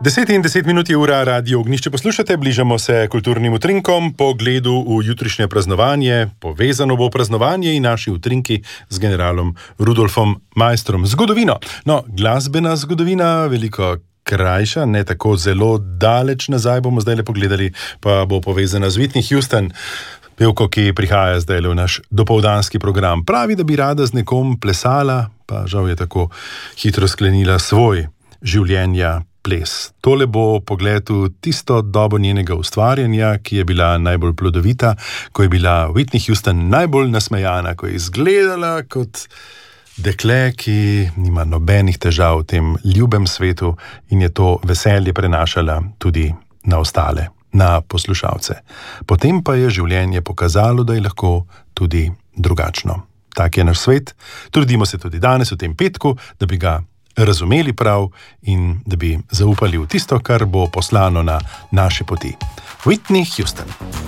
10:10 je ura, Radio Ognjišče poslušate, bližamo se kulturnim utrinkom, po gledu v jutrišnje praznovanje, povezano bo praznovanje in naši utrinki z generalom Rudolfom Maistrom. Zgodovino. No, glasbena zgodovina, veliko krajša, ne tako zelo daleč nazaj bomo zdaj le pogledali, pa bo povezana z Whitney Houston, pevko, ki prihaja zdaj le v naš dopoldanski program. Pravi, da bi rada z nekom plesala, pa žal je tako hitro sklenila svoj življenja ples. Tole bo pogled v tisto dobo njenega ustvarjanja, ki je bila najbolj plodovita, ko je bila Whitney Houston najbolj nasmejana, ko je izgledala kot dekle, ki nima nobenih težav v tem ljubem svetu in je to veselje prenašala tudi na ostale, na poslušalce. Potem pa je življenje pokazalo, da je lahko tudi drugačno. Tak je naš svet. Trudimo se tudi danes v tem petku, da bi ga razumeli prav in da bi zaupali v tisto, kar bo poslano na naše poti. Whitney Houston.